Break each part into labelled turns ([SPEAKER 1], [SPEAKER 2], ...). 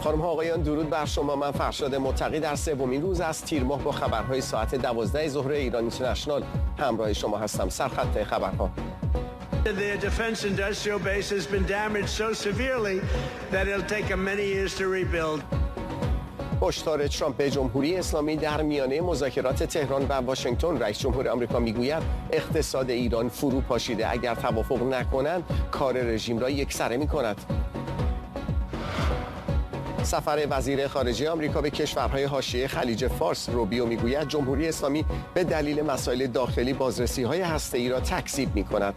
[SPEAKER 1] خانم ها آقایان درود بر شما. من فرشاد متقی در سومین روز از تیر ماه با خبرهای ساعت 12 ظهر ایران اینترنشنال همراه شما هستم. سرخط خبرها:
[SPEAKER 2] The defense industrial base has been damaged so severely that it'll take them many years to rebuild.
[SPEAKER 1] هشدار ترامپ به جمهوری اسلامی در میانه مذاکرات تهران و واشنگتن. رئیس جمهور آمریکا میگوید اقتصاد ایران فرو پاشیده، اگر توافق نکنند کار رژیم را یکسره میکند. سفر وزیر خارجه آمریکا به کشورهای حاشیه خلیج فارس. روبیو میگوید جمهوری اسلامی به دلیل مسائل داخلی بازرسی‌های هسته‌ای را تکذیب میکند.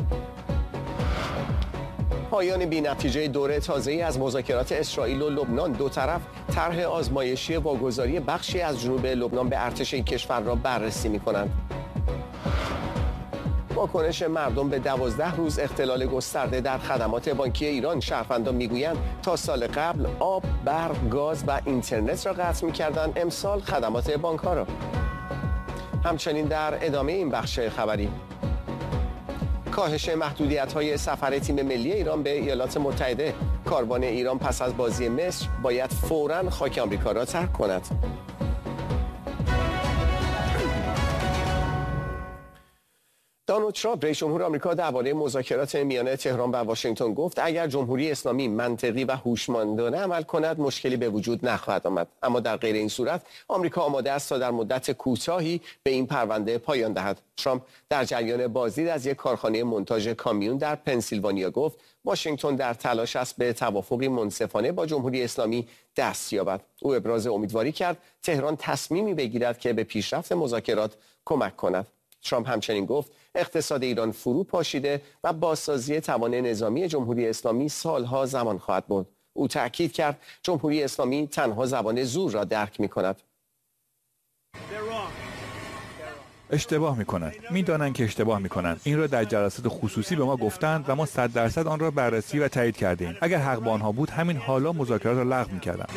[SPEAKER 1] پایان بی‌نتیجه دوره تازه‌ای از مذاکرات اسرائیل و لبنان. دو طرف طرح آزمایشی واگذاری بخشی از جنوب لبنان به ارتش این کشور را بررسی می‌کنند. واکنش مردم به 12 روز اختلال گسترده در خدمات بانکی ایران. شهروندان میگویند تا سال قبل آب، برق، گاز و اینترنت را قطع می‌کردند، امسال خدمات بانک‌ها را. همچنین در ادامه این بخش خبری، کاهش محدودیت‌های سفر تیم ملی ایران به ایالات متحده. کاروان ایران پس از بازی مصر باید فوراً خاک آمریکا را ترک کند. دونالد ترامپ رئیس جمهور آمریکا درباره مذاکرات میان تهران و واشنگتن گفت اگر جمهوری اسلامی منطقی و هوشمندانه عمل کند مشکلی به وجود نخواهد آمد، اما در غیر این صورت آمریکا آماده است تا در مدت کوتاهی به این پرونده پایان دهد. ترامپ در جریان بازدید از یک کارخانه مونتاژ کامیون در پنسیلوانیا گفت واشنگتن در تلاش است به توافقی منصفانه با جمهوری اسلامی دست یابد. او ابراز امیدواری کرد تهران تصمیمی بگیرد که به پیشرفت مذاکرات کمک کند. ترامپ همچنین گفت اقتصاد ایران فرو پاشیده و بازسازی توان نظامی جمهوری اسلامی سالها زمان خواهد برد. او تأکید کرد جمهوری اسلامی تنها زبان زور را درک می‌کند.
[SPEAKER 3] اشتباه میکنند. میدانند که اشتباه میکنند. این را در جلسات خصوصی به ما گفتند و ما 100% آن را بررسی و تایید کردیم. اگر حق با آنها بود همین حالا مذاکرات را لغو میکردند.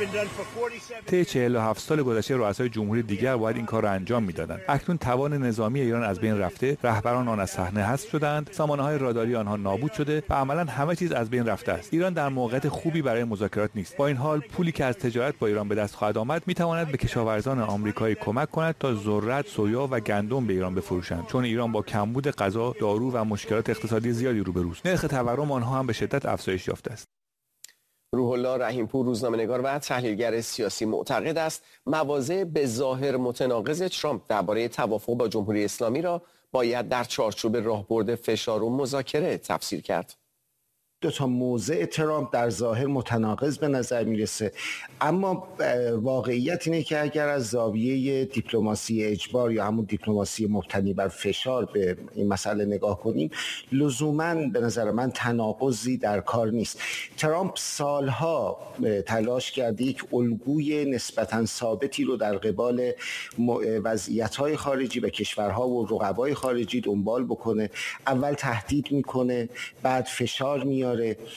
[SPEAKER 3] طی 47 سال گذشته رؤسای جمهوری دیگر باید این کار را انجام میدادند. اکنون توان نظامی ایران از بین رفته، رهبران آن از صحنه حذف شدند، سامانه‌های راداری آنها نابود شده و عملاً همه چیز از بین رفته است. ایران در موقعیت خوبی برای مذاکرات نیست. با این حال پولی که از تجارت با ایران به دست خواهد آمد میتواند به کشاورزان آمریکایی کمک کند تا ذرت، سویا و گندم به ایران بفروشند، چون ایران با کمبود غذا، دارو و مشکلات اقتصادی زیادی روبروست. نرخ تورم آنها هم به شدت افزایش یافته است.
[SPEAKER 1] روح الله رحیم‌پور روزنامه‌نگار و تحلیلگر سیاسی معتقد است مواضع به ظاهر متناقض ترامپ درباره توافق با جمهوری اسلامی را باید در چارچوب راهبرد فشار و مذاکره تفسیر کرد.
[SPEAKER 4] دو تا موضع ترامپ در ظاهر متناقض به نظر میرسه، اما واقعیت اینه که اگر از زاویه دیپلماسی اجبار یا همون دیپلماسی مبتنی بر فشار به این مسئله نگاه کنیم، لزوماً به نظر من تناقضی در کار نیست. ترامپ سالها تلاش کرده یک الگوی نسبتاً ثابتی رو در قبال وضعیت‌های خارجی و کشورها و رقبای خارجی دنبال بکنه. اول تهدید میکنه، بعد فشار میاره،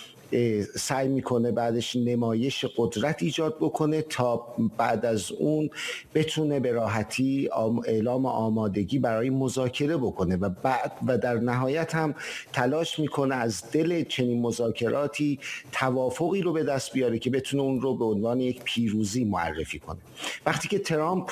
[SPEAKER 4] سعی میکنه بعدش نمایش قدرت ایجاد بکنه تا بعد از اون بتونه به راحتی اعلام آمادگی برای مذاکره بکنه و بعد و در نهایت هم تلاش میکنه از دل چنین مذاکراتی توافقی رو به دست بیاره که بتونه اون رو به عنوان یک پیروزی معرفی کنه. وقتی که ترامپ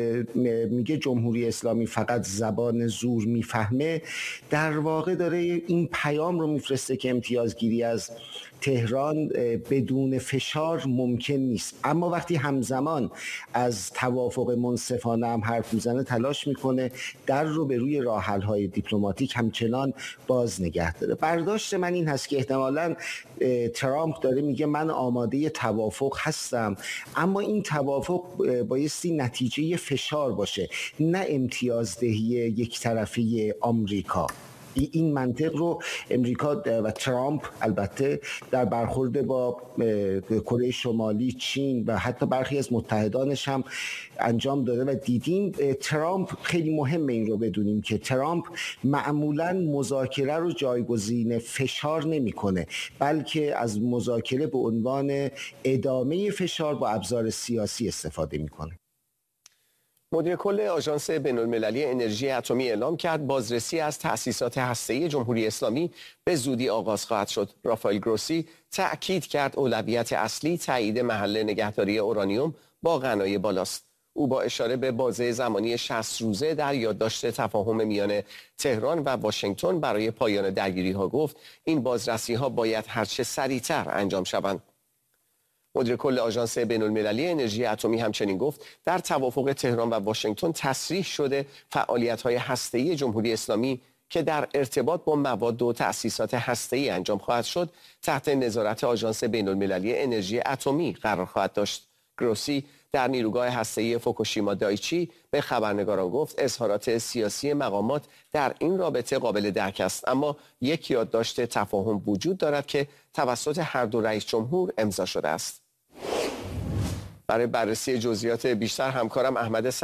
[SPEAKER 4] میگه جمهوری اسلامی فقط زبان زور میفهمه، در واقع داره این پیام رو میفرسته که امتیازگیری از تهران بدون فشار ممکن نیست. اما وقتی همزمان از توافق منصفانه هم حرف میزنه، تلاش میکنه در رو به روی راه حل های دیپلماتیک همچنان باز نگه داره. برداشت من این هست که احتمالاً ترامپ داره میگه من آماده توافق هستم، اما این توافق بایستی نتیجه فشار باشه، نه امتیازدهی یک طرفه آمریکا. این منطق رو امریکا و ترامپ البته در برخورد با کره شمالی، چین و حتی برخی از متحدانش هم انجام داده و دیدیم. ترامپ خیلی مهمه این رو بدونیم که ترامپ معمولاً مذاکره رو جایگزین فشار نمی‌کنه، بلکه از مذاکره به عنوان ادامه فشار با ابزار سیاسی استفاده می‌کنه.
[SPEAKER 1] مدیر کل آژانس بین‌المللی انرژی اتمی اعلام کرد بازرسی از تأسیسات هسته‌ای جمهوری اسلامی به زودی آغاز خواهد شد. رافائل گروسی تأکید کرد اولویت اصلی تایید محل نگهداری اورانیوم با غنای بالاست. او با اشاره به بازه زمانی 60 روزه در یادداشت تفاهم میان تهران و واشنگتن برای پایان درگیری‌ها گفت این بازرسی‌ها باید هرچه سریعتر انجام شوند. مدیر کل آژانس بین‌المللی انرژی اتمی همچنین گفت در توافق تهران و واشنگتن تصریح شده فعالیت‌های هسته‌ای جمهوری اسلامی که در ارتباط با مواد و تأسیسات هسته‌ای انجام خواهد شد تحت نظارت آژانس بین‌المللی انرژی اتمی قرار خواهد داشت. گروسی در نیروگاه هسته‌ای فوکوشیما دایچی به خبرنگاران گفت اظهارات سیاسی مقامات در این رابطه قابل درک است، اما یک یادداشت تفاهم وجود دارد که توسط هر دو رئیس جمهور امضا شده است. برای بررسی جزئیات بیشتر همکارم احمد